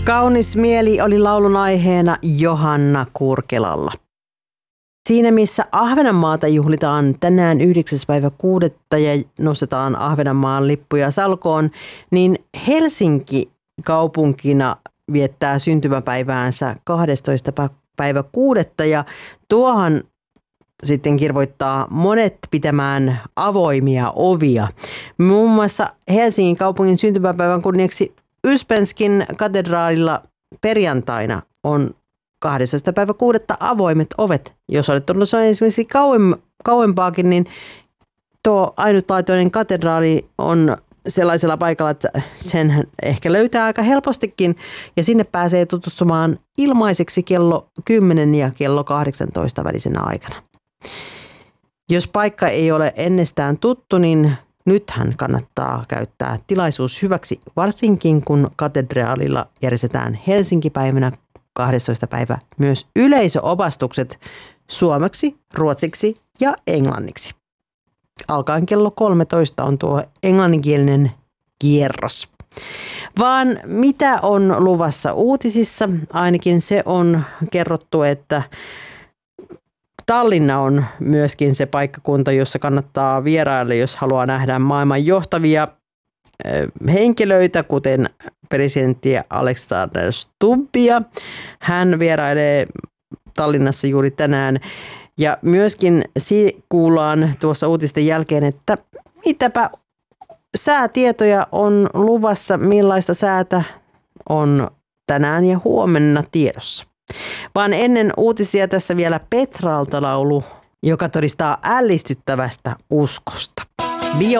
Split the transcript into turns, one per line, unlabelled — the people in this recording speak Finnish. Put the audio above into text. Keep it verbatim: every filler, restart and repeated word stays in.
Kaunis mieli oli laulun aiheena Johanna Kurkelalla. Siinä missä Ahvenanmaata juhlitaan tänään yhdeksäs päivä kuudetta ja nostetaan Ahvenanmaan lippuja salkoon, niin Helsinki kaupunkina viettää syntymäpäiväänsä kahdestoista päivä kuudetta ja tuohan sitten kirvoittaa monet pitämään avoimia ovia. Muun muassa Helsingin kaupungin syntymäpäivän kunniaksi Uspenskin katedraalilla perjantaina on kahdestoista päivä kuudetta avoimet ovet. Jos olet tullut esimerkiksi kauem, kauempaakin, niin tuo ainutlaatuinen katedraali on sellaisella paikalla, että sen ehkä löytää aika helpostikin ja sinne pääsee tutustumaan ilmaiseksi kello kymmenen ja kello kahdeksantoista välisenä aikana. Jos paikka ei ole ennestään tuttu, niin nythän kannattaa käyttää tilaisuus hyväksi, varsinkin kun katedraalilla järjestetään Helsinki-päivänä kahdestoista päivä myös yleisöopastukset suomeksi, ruotsiksi ja englanniksi. Alkaen kello kolmetoista on tuo englanninkielinen kierros. Vaan mitä on luvassa uutisissa? Ainakin se on kerrottu, että Tallinna on myöskin se paikkakunta, jossa kannattaa vierailla, jos haluaa nähdä maailman johtavia henkilöitä, kuten presidentti Alexander Stubbia. Hän vierailee Tallinnassa juuri tänään. Ja myöskin kuullaan tuossa uutisten jälkeen, että mitäpä säätietoja on luvassa, millaista säätä on tänään ja huomenna tiedossa. Vaan ennen uutisia tässä vielä Petralta laulu, joka todistaa ällistyttävästä uskosta. Bio